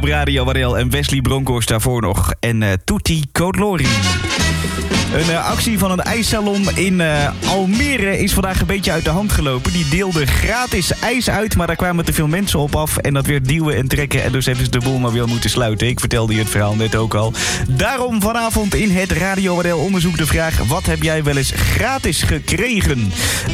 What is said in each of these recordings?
Radio Waddel en Wesley Bronkhorst daarvoor nog. En Tutti Kotlori. Een actie van een ijssalon in Almere is vandaag een beetje uit de hand gelopen. Die deelde gratis ijs uit, maar daar kwamen te veel mensen op af. En dat werd duwen en trekken en dus hebben ze de boel maar weer moeten sluiten. Ik vertelde je het verhaal net ook al. Daarom vanavond in het Radio Waddel onderzoek de vraag: wat heb jij wel eens gratis gekregen?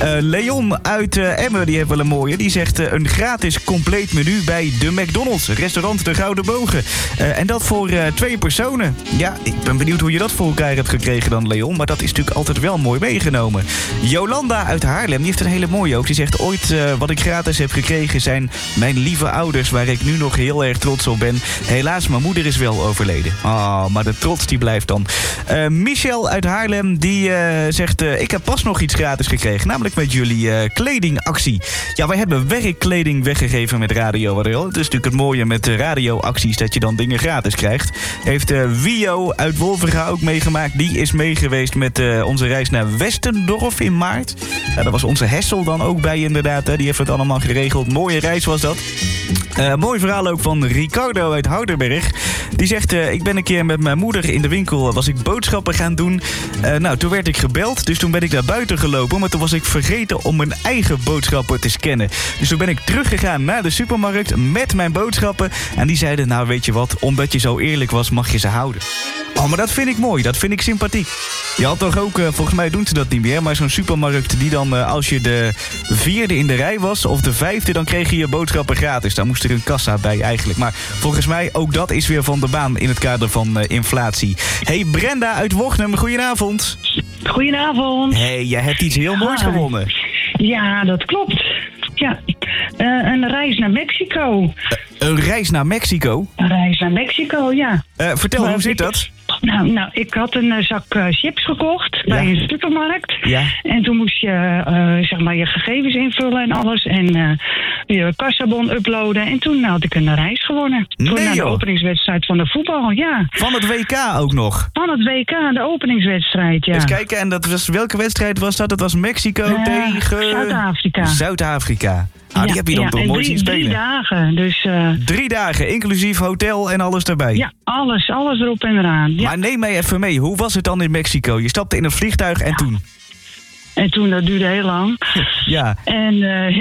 Leon uit Emmen, die heeft wel een mooie. Die zegt een gratis compleet menu bij de McDonald's. Restaurant De Gouden Bogen. En dat voor 2 personen. Ja, ik ben benieuwd hoe je dat voor elkaar hebt gekregen dan, Leon, maar dat is natuurlijk altijd wel mooi meegenomen. Jolanda uit Haarlem, die heeft een hele mooie ook. Die zegt: ooit wat ik gratis heb gekregen zijn mijn lieve ouders, waar ik nu nog heel erg trots op ben. Helaas, mijn moeder is wel overleden. Maar de trots die blijft dan. Michel uit Haarlem, die zegt: ik heb pas nog iets gratis gekregen, namelijk met jullie kledingactie. Ja, wij hebben werkkleding weggegeven met Radio Waddel. Het is natuurlijk het mooie met radioacties, dat je dan dingen gratis krijgt. Heeft Wio uit Wolverga ook meegemaakt. Die is mee geweest met onze reis naar Westendorf in maart. Ja, daar was onze Hessel dan ook bij inderdaad. Hè. Die heeft het allemaal geregeld. Mooie reis was dat. Mooi verhaal ook van Ricardo uit Houdenberg. Die zegt: ik ben een keer met mijn moeder in de winkel, was ik boodschappen gaan doen. Toen werd ik gebeld, dus toen ben ik naar buiten gelopen. Maar toen was ik vergeten om mijn eigen boodschappen te scannen. Dus toen ben ik teruggegaan naar de supermarkt met mijn boodschappen. En die zeiden: nou, weet je wat, omdat je zo eerlijk was, mag je ze houden. Oh, maar dat vind ik mooi, dat vind ik sympathiek. Je had toch ook, volgens mij doen ze dat niet meer, maar zo'n supermarkt die dan, als je de 4e in de rij was of de 5e, dan kreeg je je boodschappen gratis. Daar moest er een kassa bij eigenlijk. Maar volgens mij ook dat is weer van de baan in het kader van inflatie. Hey, Brenda uit Wochnum, goedenavond. Goedenavond. Hey, jij hebt iets heel moois gewonnen. Ja, dat klopt. Ja, een reis naar Mexico. Een reis naar Mexico? Een reis naar Mexico, ja. Vertel, hoe zit dat? Nou, ik had een zak chips gekocht bij een supermarkt. Ja. En toen moest je zeg maar je gegevens invullen en alles. En je kassabon uploaden. En toen had ik een reis gewonnen. Toen naar de openingswedstrijd van de voetbal, ja. Van het WK ook nog? Van het WK, de openingswedstrijd, ja. Eens kijken, en dat was, welke wedstrijd was dat? Dat was Mexico tegen... Zuid-Afrika. Zuid-Afrika. Die heb je dan toch mooi zien spelen? 3 dagen. Dus, 3 dagen, inclusief hotel en alles erbij? Ja, alles erop en eraan. Ja. Maar neem mij even mee, hoe was het dan in Mexico? Je stapte in een vliegtuig en toen? En toen, dat duurde heel lang. Ja. En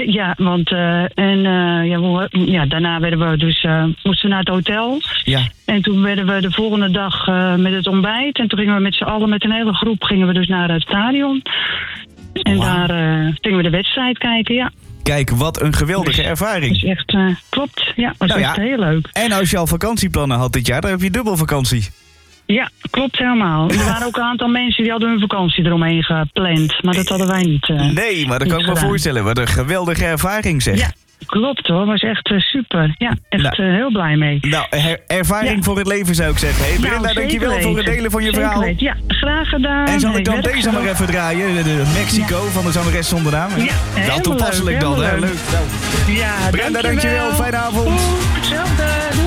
daarna werden we dus, moesten we naar het hotel. Ja. En toen werden we de volgende dag met het ontbijt. En toen gingen we met z'n allen, met een hele groep, gingen we dus naar het stadion. En daar gingen we de wedstrijd kijken, ja. Kijk, wat een geweldige ervaring. Dat is echt, klopt. Ja, dat was echt heel leuk. En als je al vakantieplannen had dit jaar, dan heb je dubbel vakantie. Ja, klopt helemaal. Er waren ook een aantal mensen die hadden hun vakantie eromheen gepland. Maar dat hadden wij niet. Nee, maar dat kan ik me voorstellen. Wat een geweldige ervaring, zeg. Ja, klopt hoor. Was echt super. Ja, echt heel blij mee. Nou, ervaring voor het leven zou ik zeggen. Hey, Brenda, dankjewel voor het delen van je verhaal. Ja, graag gedaan. En zal ik dan deze maar even draaien? De Mexico van de zangeres zonder naam. Ja, wel toepasselijk leuk, dan, hè? leuk. Leuk. Ja, Brenda, dankjewel. Fijne avond. Hetzelfde.